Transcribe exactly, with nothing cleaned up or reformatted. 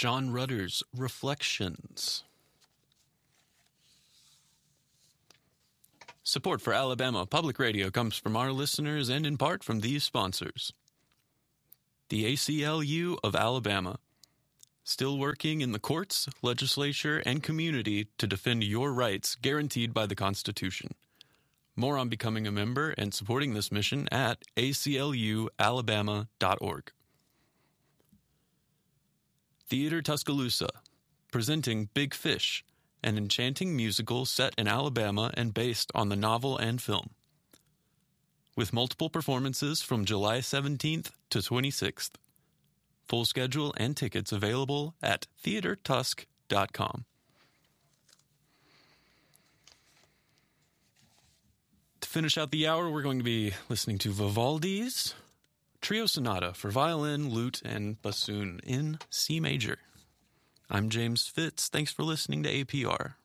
John Rutter's Reflections. Support for Alabama Public Radio comes from our listeners and in part from these sponsors. The A C L U of Alabama, still working in the courts, legislature, and community to defend your rights guaranteed by the Constitution. More on becoming a member and supporting this mission at a c l u alabama dot org. Theater Tuscaloosa, presenting Big Fish, an enchanting musical set in Alabama and based on the novel and film. With multiple performances from July seventeenth to twenty-sixth. Full schedule and tickets available at theater tusk dot com. To finish out the hour, we're going to be listening to Vivaldi's Trio Sonata for violin, lute, and bassoon in C major. I'm James Fitz. Thanks for listening to A P R.